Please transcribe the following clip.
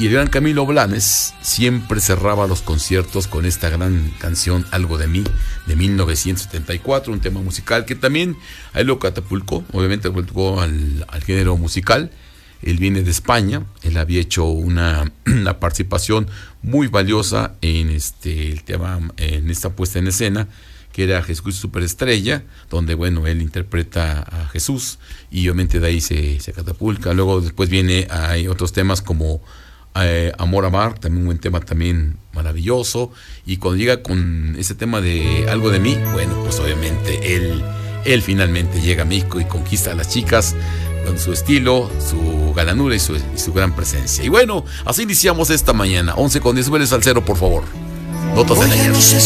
Y el gran Camilo Blanes siempre cerraba los conciertos con esta gran canción Algo de mí, de 1974, un tema musical que también a él lo catapultó, obviamente volvió al género musical. Él viene de España, él había hecho una participación muy valiosa en el tema, en esta puesta en escena, que era Jesús Superestrella, donde bueno, él interpreta a Jesús y obviamente de ahí se catapulta. Luego después hay otros temas como Amor a Mar, también un buen tema también maravilloso, y cuando llega con ese tema de Algo de mí, bueno, pues obviamente él finalmente llega a México y conquista a las chicas con su estilo, su galanura y su gran presencia. Y bueno, así iniciamos esta mañana. 11:10, súbeles al 0, por favor. Notas de ayer.